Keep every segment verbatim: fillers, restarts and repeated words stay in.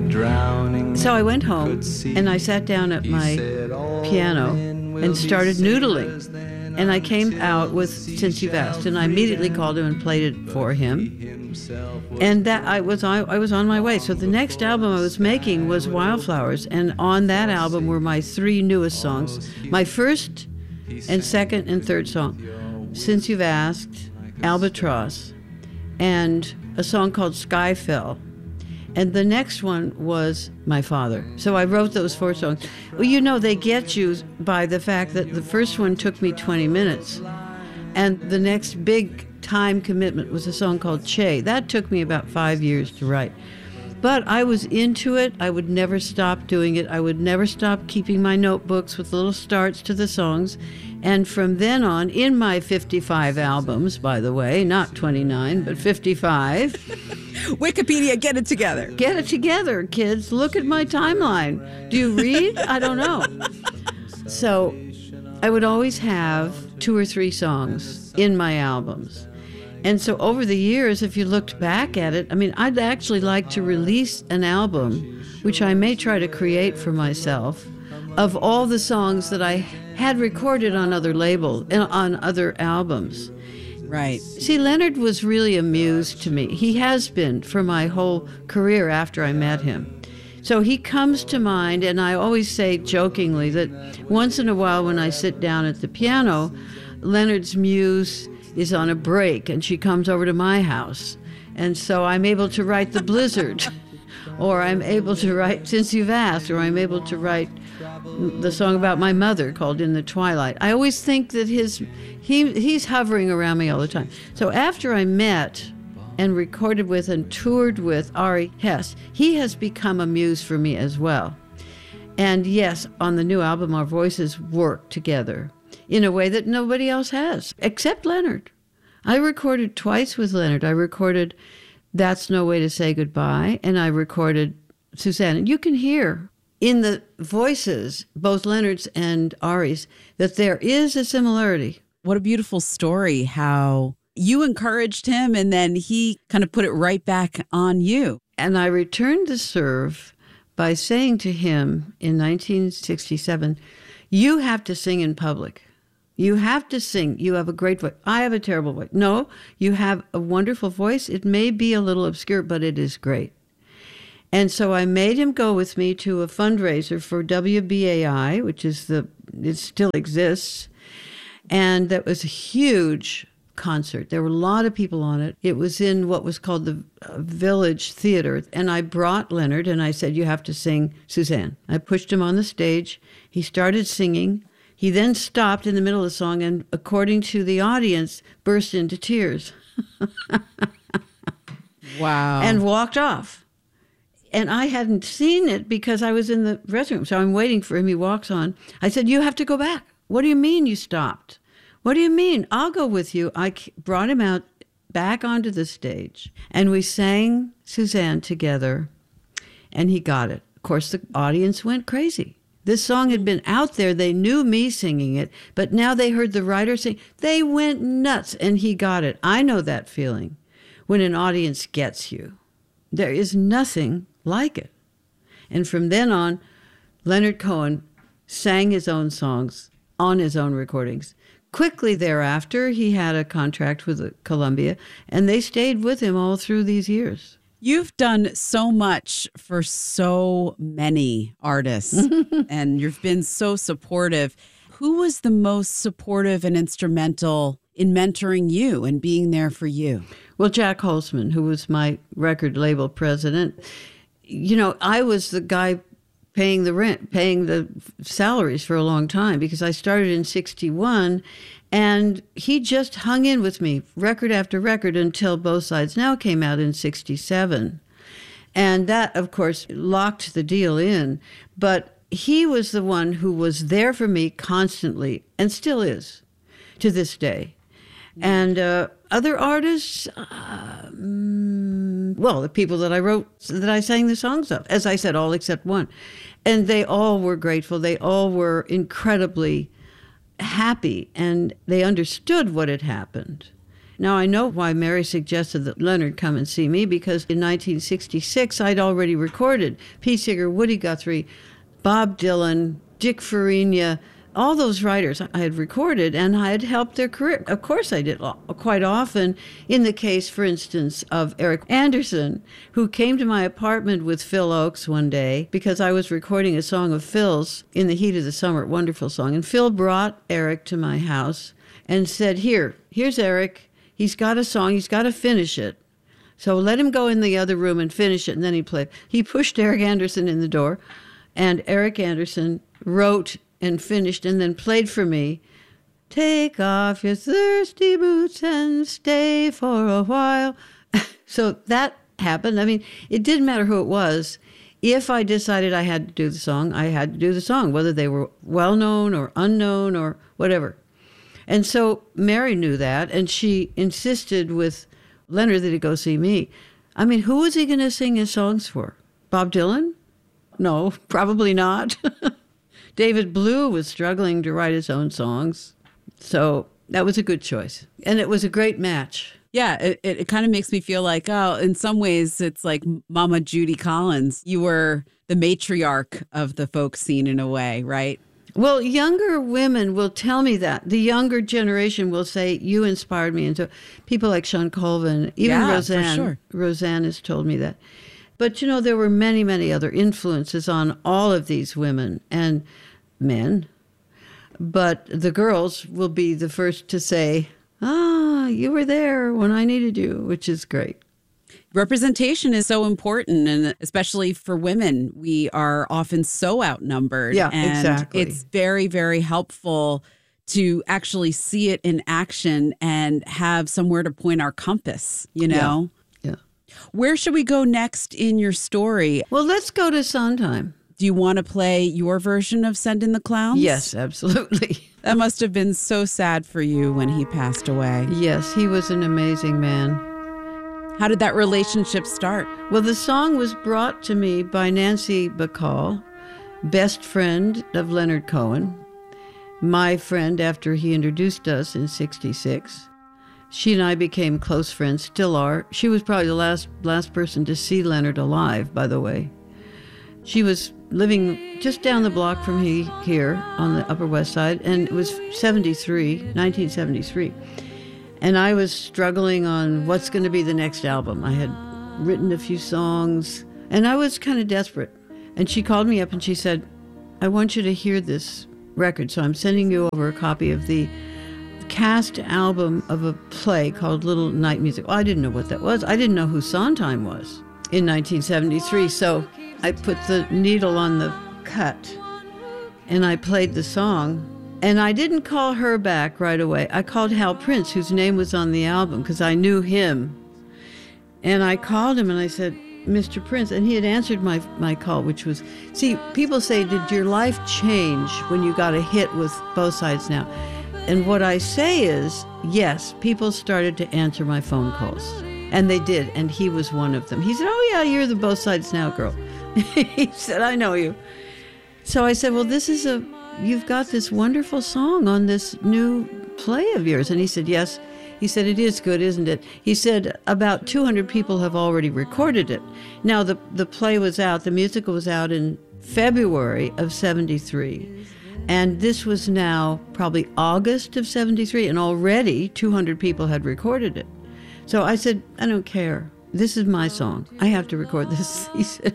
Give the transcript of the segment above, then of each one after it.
So I went home and I sat down at my piano and started noodling. And I came out with Since You've Asked, and I immediately called him and played it for him. And that I was I, I was on my way. So the next album I was making was Wildflowers, and on that album were my three newest songs. My first and second and third song, Since You've Asked, Albatross, and a song called Sky Fell. And the next one was My Father. So I wrote those four songs. Well, you know, they get you by the fact that the first one took me twenty minutes. And the next big time commitment was a song called Che. That took me about five years to write. But I was into it. I would never stop doing it. I would never stop keeping my notebooks with little starts to the songs. And from then on, in my fifty-five albums, by the way, not twenty-nine, but fifty-five. Wikipedia, get it together. Get it together, kids. Look at my timeline. Do you read? I don't know. So I would always have two or three songs in my albums. And so over the years, if you looked back at it, I mean, I'd actually like to release an album, which I may try to create for myself, of all the songs that I had recorded on other labels and on other albums. Right. See, Leonard was really a muse to me. He has been for my whole career after I met him. So he comes to mind, and I always say jokingly that once in a while when I sit down at the piano, Leonard's muse is on a break, and she comes over to my house. And so I'm able to write The Blizzard, or I'm able to write Since You've Asked, or I'm able to write the song about my mother called In the Twilight. I always think that his he he's hovering around me all the time. So after I met and recorded with and toured with Ari Hess, he has become a muse for me as well. And yes, on the new album, our voices work together in a way that nobody else has, except Leonard. I recorded twice with Leonard. I recorded That's No Way to Say Goodbye, and I recorded Suzanne. And you can hear in the voices, both Leonard's and Ari's, that there is a similarity. What a beautiful story, how you encouraged him and then he kind of put it right back on you. And I returned the serve by saying to him in nineteen sixty-seven, you have to sing in public. You have to sing. You have a great voice. I have a terrible voice. No, you have a wonderful voice. It may be a little obscure, but it is great. And so I made him go with me to a fundraiser for W B A I, which is the, it still exists. And that was a huge concert. There were a lot of people on it. It was in what was called the Village Theater. And I brought Leonard and I said, you have to sing Suzanne. I pushed him on the stage. He started singing. He then stopped in the middle of the song and, according to the audience, burst into tears. Wow. And walked off. And I hadn't seen it because I was in the restroom. So I'm waiting for him. He walks on. I said, you have to go back. What do you mean you stopped? What do you mean? I'll go with you. I brought him out back onto the stage. And we sang Suzanne together. And he got it. Of course, the audience went crazy. This song had been out there. They knew me singing it. But now they heard the writer sing. They went nuts. And he got it. I know that feeling when an audience gets you. There is nothing like it. And from then on, Leonard Cohen sang his own songs on his own recordings. Quickly thereafter, he had a contract with Columbia, and they stayed with him all through these years. You've done so much for so many artists, and you've been so supportive. Who was the most supportive and instrumental in mentoring you and being there for you? Well, Jack Holzman, who was my record label president. You know, I was the guy paying the rent, paying the salaries for a long time because I started in sixty-one, and he just hung in with me record after record until Both Sides Now came out in sixty-seven. And that, of course, locked the deal in. But he was the one who was there for me constantly and still is to this day. And uh, other artists, uh, well, the people that I wrote, that I sang the songs of, as I said, all except one. And they all were grateful. They all were incredibly happy, and they understood what had happened. Now, I know why Mary suggested that Leonard come and see me, because in nineteen sixty-six, I'd already recorded Pete Seeger, Woody Guthrie, Bob Dylan, Dick Farina, all those writers I had recorded, and I had helped their career. Of course I did, quite often. In the case, for instance, of Eric Anderson, who came to my apartment with Phil Oakes one day because I was recording a song of Phil's, In the Heat of the Summer, wonderful song. And Phil brought Eric to my house and said, here, here's Eric. He's got a song. He's got to finish it. So let him go in the other room and finish it, and then he played. He pushed Eric Anderson in the door, and Eric Anderson wrote and finished and then played for me, take off your thirsty boots and stay for a while. So that happened. I mean, it didn't matter who it was. If I decided I had to do the song, I had to do the song, whether they were well-known or unknown or whatever. And so Mary knew that, and she insisted with Leonard that he go see me. I mean, who was he going to sing his songs for? Bob Dylan? No, probably not. David Blue was struggling to write his own songs. So that was a good choice. And it was a great match. Yeah, it, it, it kind of makes me feel like, oh, in some ways, it's like Mama Judy Collins. You were the matriarch of the folk scene in a way, right? Well, younger women will tell me that. The younger generation will say, you inspired me. And so people like Sean Colvin, even yeah, Roseanne. For sure. Roseanne has told me that. But, you know, there were many, many other influences on all of these women and men. But the girls will be the first to say, ah, you were there when I needed you, which is great. Representation is so important, and especially for women, we are often so outnumbered. Yeah, and exactly. It's very, very helpful to actually see it in action and have somewhere to point our compass, you know? Yeah. yeah. Where should we go next in your story? Well, let's go to Sondheim. Do you want to play your version of Send in the Clowns? Yes, absolutely. That must have been so sad for you when he passed away. Yes, he was an amazing man. How did that relationship start? Well, the song was brought to me by Nancy Bacall, best friend of Leonard Cohen, my friend after he introduced us in sixty-six. She and I became close friends, still are. She was probably the last last person to see Leonard alive, by the way. She was living just down the block from he, here on the Upper West Side, and it was seventy-three, nineteen seventy-three. And I was struggling on what's going to be the next album. I had written a few songs, and I was kind of desperate. And she called me up and she said, I want you to hear this record, so I'm sending you over a copy of the cast album of a play called Little Night Music. Well, I didn't know what that was. I didn't know who Sondheim was in nineteen seventy-three, so I put the needle on the cut, and I played the song. And I didn't call her back right away. I called Hal Prince, whose name was on the album, because I knew him. And I called him and I said, Mister Prince, and he had answered my, my call, which was, see, people say, did your life change when you got a hit with Both Sides Now? And what I say is, yes, people started to answer my phone calls. And they did, and he was one of them. He said, oh yeah, you're the Both Sides Now girl. He said, I know you. So I said, well, this is a, you've got this wonderful song on this new play of yours. And he said, yes. He said, it is good, isn't it? He said, about two hundred people have already recorded it. Now, the, the play was out, the musical was out in February of seventy-three. And this was now probably August of seventy-three, and already two hundred people had recorded it. So I said, I don't care. This is my song. I have to record this. He said.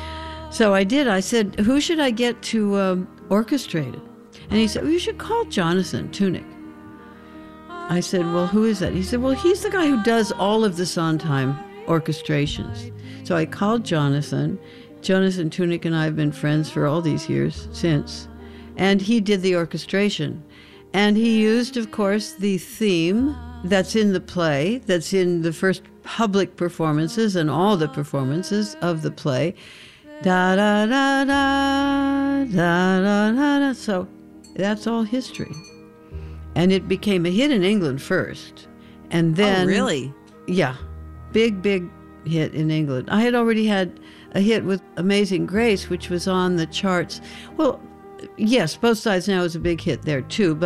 So I did. I said, who should I get to um, orchestrate it? And he said, well, you should call Jonathan Tunick. I said, well, who is that? He said, well, he's the guy who does all of the Sondheim orchestrations. So I called Jonathan. Jonathan Tunick and I have been friends for all these years since. And he did the orchestration. And he used, of course, the theme that's in the play, that's in the first public performances and all the performances of the play. Da da da da da da da da. So that's all history. And it became a hit in England first. And then... Oh, really? Yeah. Big, big hit in England. I had already had a hit with Amazing Grace, which was on the charts. Well, yes, Both Sides Now is a big hit there too, but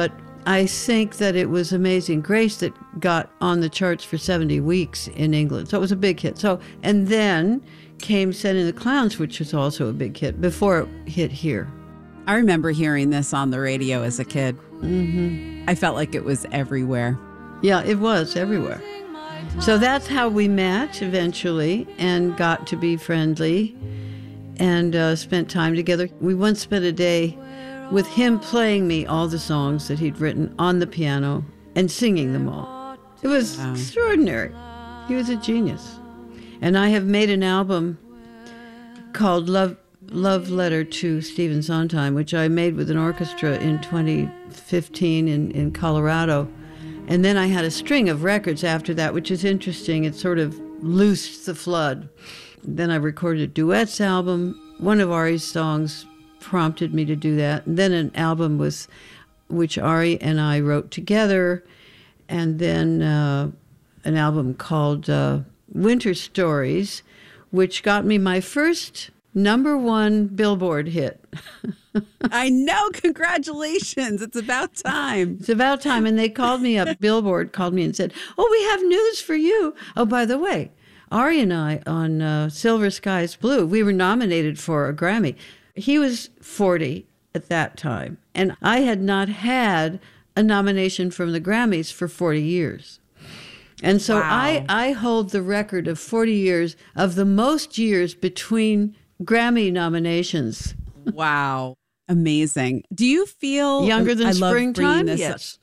I think that it was Amazing Grace that got on the charts for seventy weeks in England. So it was a big hit. So, and then came Sending the Clowns, which was also a big hit before it hit here. I remember hearing this on the radio as a kid. Mm-hmm. I felt like it was everywhere. Yeah, it was everywhere. So that's how we met eventually and got to be friendly and uh, spent time together. We once spent a day with him playing me all the songs that he'd written on the piano and singing them all. It was wow. extraordinary. He was a genius. And I have made an album called Love Love Letter to Stephen Sondheim, which I made with an orchestra in twenty fifteen in, in Colorado. And then I had a string of records after that, which is interesting. It sort of loosed the flood. Then I recorded a duets album. One of Ari's songs prompted me to do that. And then an album was, which Ari and I wrote together. And then uh, an album called uh, Winter Stories, which got me my first number one Billboard hit. I know. Congratulations. It's about time. It's about time. And they called me up. Billboard called me and said, oh, we have news for you. Oh, by the way, Ari and I on uh, Silver Skies Blue, we were nominated for a Grammy. He was forty at that time. And I had not had a nomination from the Grammys for forty years. And so wow. I, I hold the record of forty years of the most years between Grammy nominations. Wow. Amazing. Do you feel younger than I springtime? This yes.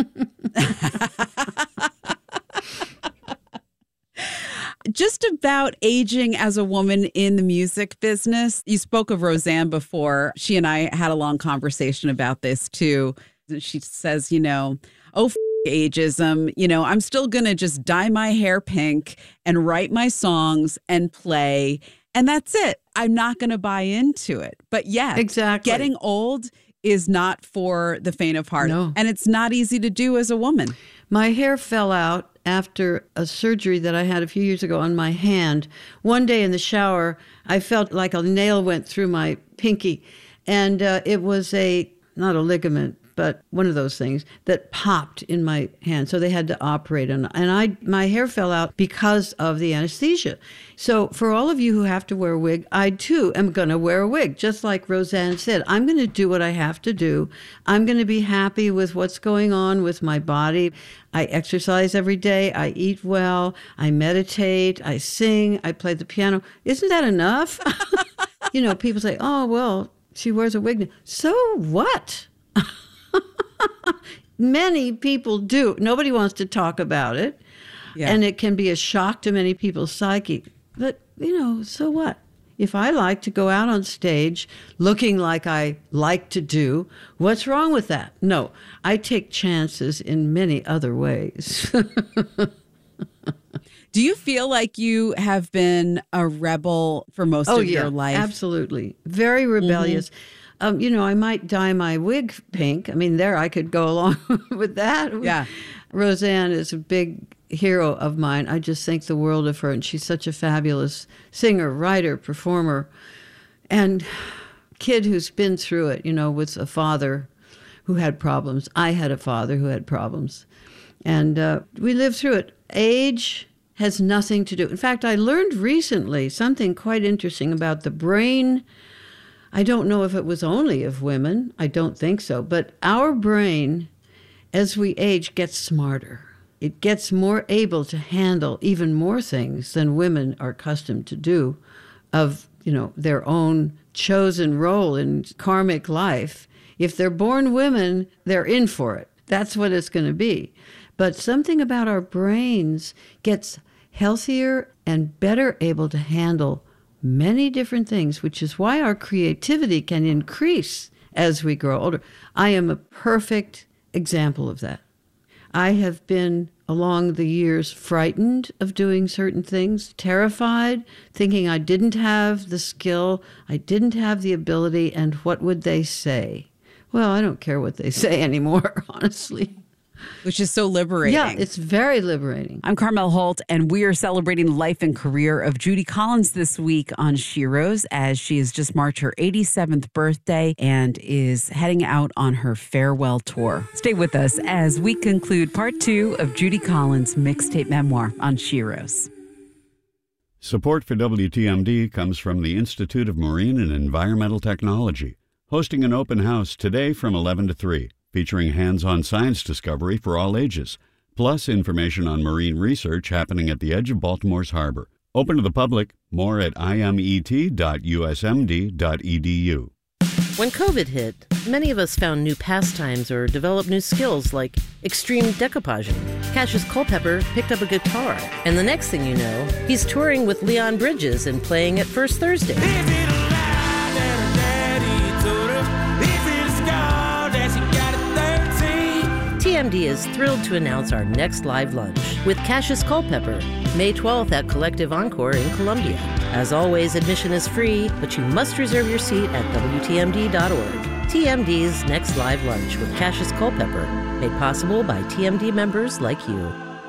Just about aging as a woman in the music business. You spoke of Roseanne before. She and I had a long conversation about this too. She says, you know, oh, f- ageism, you know, I'm still going to just dye my hair pink and write my songs and play. And that's it. I'm not going to buy into it. But yeah, exactly. Getting old is not for the faint of heart. No. And it's not easy to do as a woman. My hair fell out after a surgery that I had a few years ago on my hand. One day in the shower, I felt like a nail went through my pinky. And uh, it was a, not a ligament, but one of those things that popped in my hand. So they had to operate on it. And I, my hair fell out because of the anesthesia. So for all of you who have to wear a wig, I too am going to wear a wig. Just like Roseanne said, I'm going to do what I have to do. I'm going to be happy with what's going on with my body. I exercise every day. I eat well. I meditate. I sing. I play the piano. Isn't that enough? You know, people say, oh, well, she wears a wig. So what? Many people do. Nobody wants to talk about it. Yeah. And it can be a shock to many people's psyche. But, you know, so what? If I like to go out on stage looking like I like to do, what's wrong with that? No, I take chances in many other ways. Do you feel like you have been a rebel for most oh, of yeah, your life? Absolutely. Very rebellious. Mm-hmm. Um, you know, I might dye my wig pink. I mean, there I could go along with that. Yeah. Roseanne is a big hero of mine. I just think the world of her, and she's such a fabulous singer, writer, performer, and kid who's been through it, you know, with a father who had problems. I had a father who had problems. And uh, we lived through it. Age has nothing to do. In fact, I learned recently something quite interesting about the brain. I don't know if it was only of women. I don't think so. But our brain, as we age, gets smarter. It gets more able to handle even more things than women are accustomed to do of, you know, their own chosen role in karmic life. If they're born women, they're in for it. That's what it's going to be. But something about our brains gets healthier and better able to handle many different things, which is why our creativity can increase as we grow older. I am a perfect example of that. I have been, along the years, frightened of doing certain things, terrified, thinking I didn't have the skill, I didn't have the ability, and what would they say? Well, I don't care what they say anymore, honestly. Which is so liberating. Yeah, it's very liberating. I'm Carmel Holt, and we are celebrating the life and career of Judy Collins this week on Sheroes, as she has just marked her eighty-seventh birthday and is heading out on her farewell tour. Stay with us as we conclude part two of Judy Collins' mixtape memoir on Sheroes. Support for W T M D comes from the Institute of Marine and Environmental Technology, hosting an open house today from eleven to three. Featuring hands-on science discovery for all ages, plus information on marine research happening at the edge of Baltimore's harbor. Open to the public. More at I M E T dot U S M D dot E D U. When COVID hit, many of us found new pastimes or developed new skills like extreme decoupaging. Cassius Culpepper picked up a guitar, and the next thing you know, he's touring with Leon Bridges and playing at First Thursday. T M D is thrilled to announce our next live lunch with Cassius Culpepper, May twelfth at Collective Encore in Columbia. As always, admission is free, but you must reserve your seat at W T M D dot org. T M D's next live lunch with Cassius Culpepper, made possible by T M D members like you.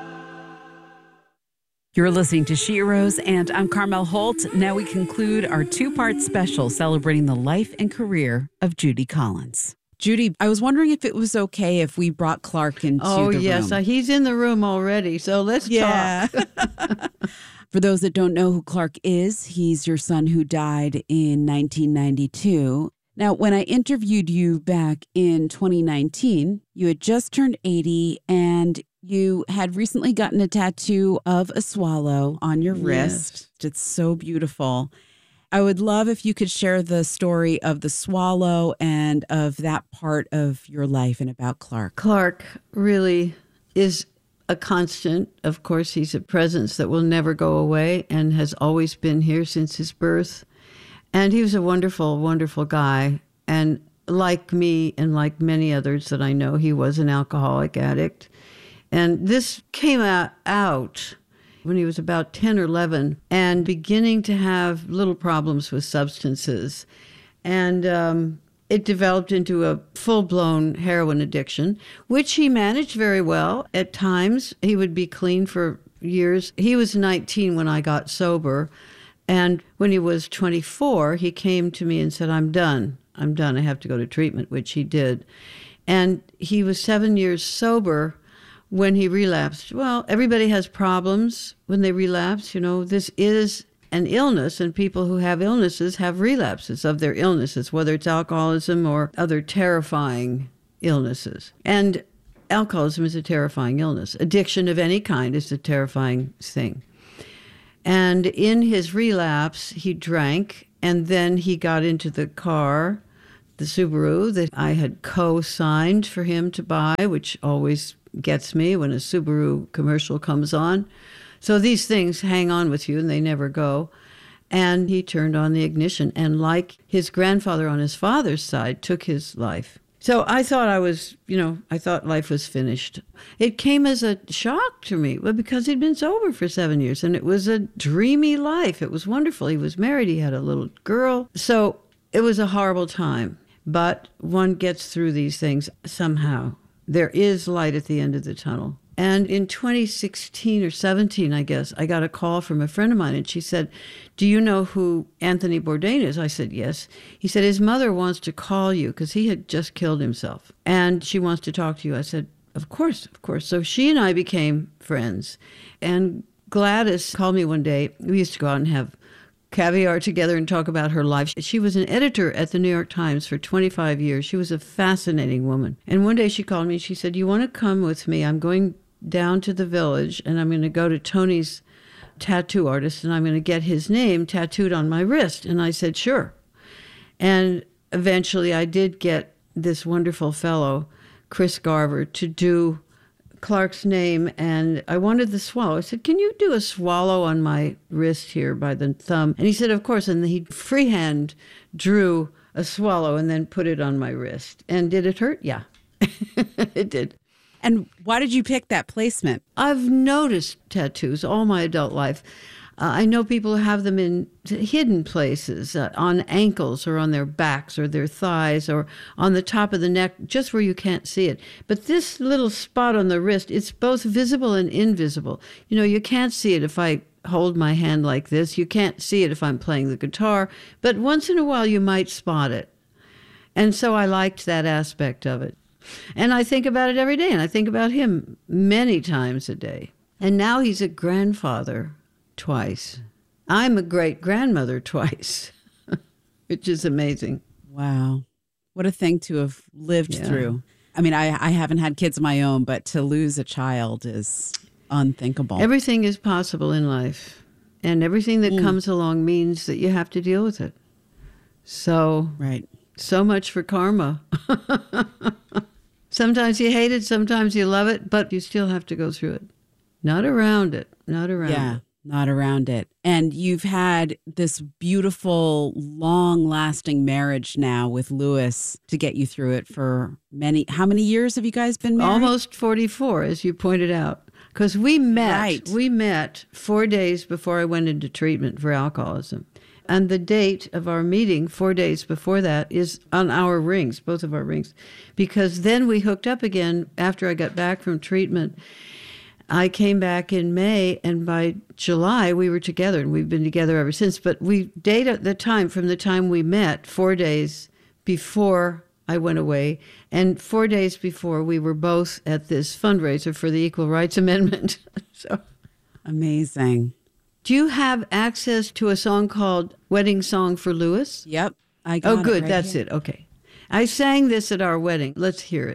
You're listening to Sheroes, and I'm Carmel Holt. Now we conclude our two-part special celebrating the life and career of Judy Collins. Judy, I was wondering if it was okay if we brought Clark into oh, the yes, room. Uh, he's in the room already, so let's yeah. talk. For those that don't know who Clark is, he's your son who died in nineteen ninety-two. Now, when I interviewed you back in twenty nineteen, you had just turned eighty, and you had recently gotten a tattoo of a swallow on your wrist. Yes. It's so beautiful. I would love if you could share the story of the swallow and of that part of your life and about Clark. Clark really is a constant. Of course, he's a presence that will never go away and has always been here since his birth. And he was a wonderful, wonderful guy. And like me and like many others that I know, he was an alcoholic addict. And this came out, out when he was about ten or eleven and beginning to have little problems with substances. And um, it developed into a full-blown heroin addiction, which he managed very well. At times, he would be clean for years. He was nineteen when I got sober. And when he was twenty-four, he came to me and said, I'm done. I'm done. I have to go to treatment, which he did. And he was seven years sober when he relapsed. Well, everybody has problems when they relapse. You know, this is an illness, and people who have illnesses have relapses of their illnesses, whether it's alcoholism or other terrifying illnesses. And alcoholism is a terrifying illness. Addiction of any kind is a terrifying thing. And in his relapse, he drank, and then he got into the car, the Subaru that I had co-signed for him to buy, which always gets me when a Subaru commercial comes on. So these things hang on with you and they never go. And he turned on the ignition, and like his grandfather on his father's side, took his life. So I thought I was, you know, I thought life was finished. It came as a shock to me, well, because he'd been sober for seven years and it was a dreamy life. It was wonderful. He was married. He had a little girl. So it was a horrible time, but one gets through these things somehow. There is light at the end of the tunnel. And in twenty sixteen or seventeen, I guess, I got a call from a friend of mine, and she said, do you know who Anthony Bourdain is? I said, yes. He said, his mother wants to call you because he had just killed himself, and she wants to talk to you. I said, of course, of course. So she and I became friends. And Gladys called me one day. We used to go out and have caviar together and talk about her life. She was an editor at the New York Times for twenty-five years. She was a fascinating woman. And one day she called me and she said, you want to come with me? I'm going down to the village and I'm going to go to Tony's tattoo artist and I'm going to get his name tattooed on my wrist. And I said, sure. And eventually I did get this wonderful fellow, Chris Garver, to do Clark's name, and I wanted the swallow. I said, can you do a swallow on my wrist here by the thumb? And he said, of course. And he freehand drew a swallow and then put it on my wrist. And did it hurt? Yeah, it did. And why did you pick that placement? I've noticed tattoos all my adult life. Uh, I know people have them in hidden places, uh, on ankles or on their backs or their thighs or on the top of the neck, just where you can't see it. But this little spot on the wrist, it's both visible and invisible. You know, you can't see it if I hold my hand like this. You can't see it if I'm playing the guitar. But once in a while, you might spot it. And so I liked that aspect of it. And I think about it every day, and I think about him many times a day. And now he's a grandfather twice. I'm a great-grandmother twice, which is amazing. Wow. What a thing to have lived Yeah. through. I mean, I, I haven't had kids of my own, but to lose a child is unthinkable. Everything is possible in life, and everything that Mm. comes along means that you have to deal with it. So, Right. so much for karma. Sometimes you hate it, sometimes you love it, but you still have to go through it. Not around it, not around Yeah, it. not around it. And you've had this beautiful, long-lasting marriage now with Louis to get you through it for many, how many years have you guys been married? Almost forty-four, as you pointed out. Because we met, Right. we met four days before I went into treatment for alcoholism. And the date of our meeting, four days before that, is on our rings, both of our rings. Because then we hooked up again after I got back from treatment. I came back in May, and by July we were together, and we've been together ever since. But we date at the time, from the time we met, four days before I went away, and four days before we were both at this fundraiser for the Equal Rights Amendment. So, Amazing. do you have access to a song called Wedding Song for Louis? Yep. I got Oh, it good. right That's here. it. Okay. I sang this at our wedding. Let's hear it.